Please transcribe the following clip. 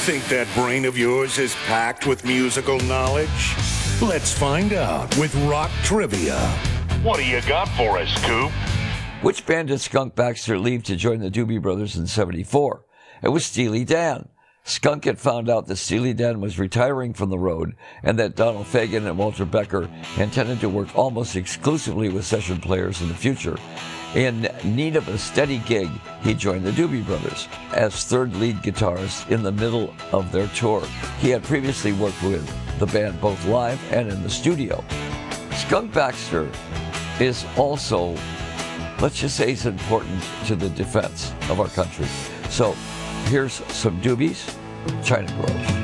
Think that brain of yours is packed with musical knowledge? Let's find out with Rock Trivia. What do you got for us, Coop? Which band did Skunk Baxter leave to join the Doobie Brothers in '74? It was Steely Dan. Skunk had found out that Steely Dan was retiring from the road and that Donald Fagen and Walter Becker intended to work almost exclusively with session players in the future. In need of a steady gig, he joined the Doobie Brothers as third lead guitarist in the middle of their tour. He had previously worked with the band both live and in the studio. Skunk Baxter is also, let's just say, he's important to the defense of our country. So here's some Doobies, China Grove.